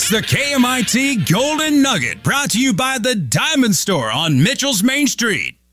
It's the KMIT Golden Nugget, brought to you by the Diamond Store on Mitchell's Main Street.